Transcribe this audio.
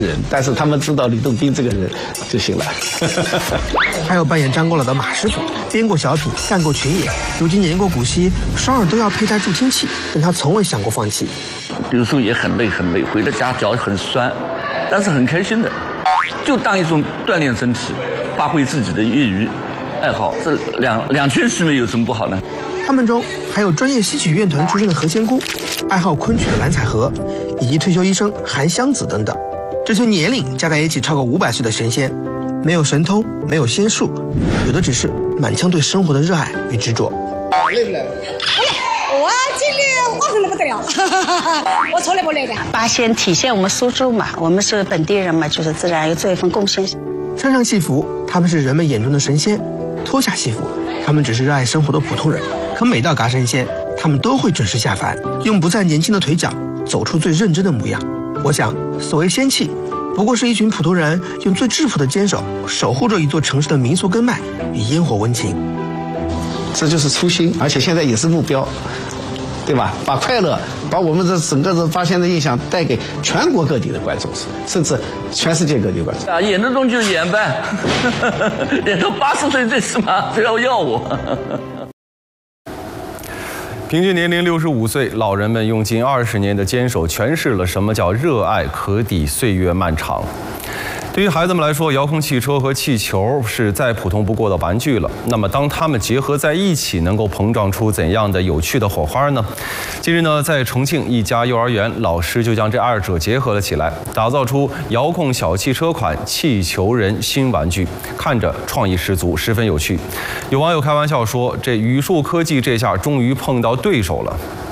人，但是他们知道吕洞宾这个人就行了。 还有扮演张果老的马师傅，编过小品，干过群演，如今年过古稀，双耳都要佩戴助听器，但他从未想过放弃。 有时候也很累，回到家脚很酸，但是很开心的，就当一种锻炼身体，发挥自己的业余爱好，这两全其美有什么不好呢？ 他们中还有专业戏曲乐团出身的何仙姑，爱好昆曲的蓝采和，以及退休医生韩湘子等等。这些年龄加在一起超过500岁的神仙，没有神通，没有仙术，有的只是满腔对生活的热爱与执着。 累不累？我今天我很不得了，我从来不累的。 八仙体现我们苏州嘛，我们是本地人嘛，就是自然有这一份贡献。 穿上戏服，他们是人们眼中的神仙；脱下戏服，他们只是热爱生活的普通人。可每到嘎神仙，他们都会准时下凡，用不再年轻的腿脚走出最认真的模样。我想，所谓仙气，不过是一群普通人用最质朴的坚守，守护着一座城市的民俗根脉与烟火温情。 这就是初心，而且现在也是目标，对吧？把快乐，把我们的整个的八仙的印象带给全国各地的观众，甚至全世界各地的观众。 啊，演得动就演呗，演到80岁最起码都要我。 平均年龄65岁，老人们用近20年的坚守，诠释了什么叫热爱可抵岁月漫长。对于孩子们来说，遥控汽车和气球是再普通不过的玩具了。那么，当它们结合在一起，能够碰撞出怎样的有趣的火花呢？近日呢，在重庆一家幼儿园，老师就将这二者结合了起来，打造出遥控小汽车款气球人新玩具，看着创意十足，十分有趣。有网友开玩笑说：“这语数科技这下终于碰到对手了。”